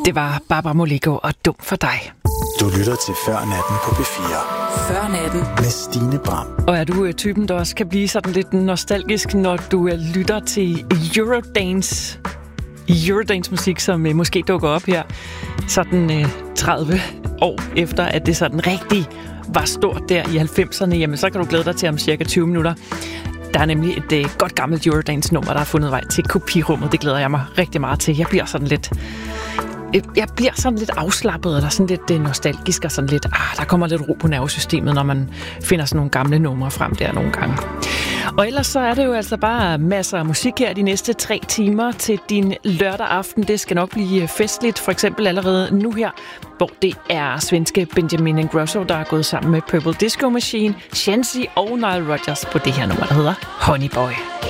Det var Barbara Moleko og Dum for dig. Du lytter til Før Natten på P4. Før Natten med Stine Bram. Og er du typen, der også kan blive sådan lidt nostalgisk, når du lytter til Eurodance musik, som måske dukker op her sådan 30 år efter, at det sådan rigtig var stort der i 90'erne, jamen så kan du glæde dig til om cirka 20 minutter. Der er nemlig et godt gammelt Eurodance-nummer, der har fundet vej til kopirummet. Det glæder jeg mig rigtig meget til. Jeg bliver sådan lidt afslappet, eller sådan lidt nostalgisk, og sådan lidt, der kommer lidt ro på nervesystemet, når man finder sådan nogle gamle numre frem der nogle gange. Og ellers så er det jo altså bare masser af musik her de næste 3 timer til din lørdag aften. Det skal nok blive festligt, for eksempel allerede nu her, hvor det er svenske Benjamin Ingrosso, der er gået sammen med Purple Disco Machine, Shensi og Nile Rodgers på det her nummer, der hedder Honey Boy.